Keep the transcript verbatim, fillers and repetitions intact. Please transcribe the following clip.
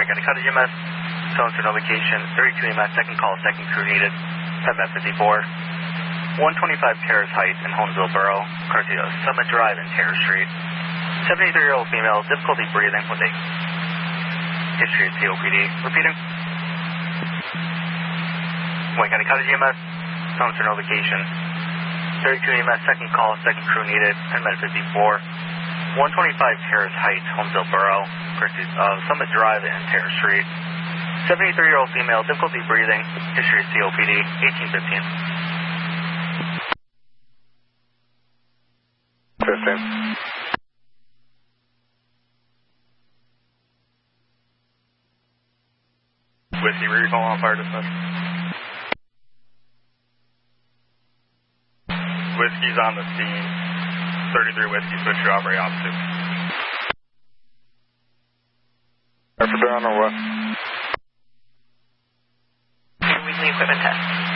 got a cut of E M S. Phone to no location. thirty-two E M S, second call, second crew needed. seven fifty-four. one twenty-five Terrace Heights in Holmesville Borough. Courtesy of Summit Drive and Terrace Street. seventy-three-year-old female, difficulty breathing with a history of C O P D. Repeating. one got a cut of E M S. Phone to no location. thirty-two E M S, second call, second crew needed. ten fifty-four. one twenty-five Terrace Heights, Holmesville Borough. Courtesy of Summit Drive and Terrace Street. seventy-three-year-old female, difficulty breathing, history of C O P D, eighteen fifteen. fifteen. Whiskey, were you calling on fire dispatch? Whiskey's on the scene. thirty-three Whiskey, switch to operate opposite. After down or what? Weekly equipment test.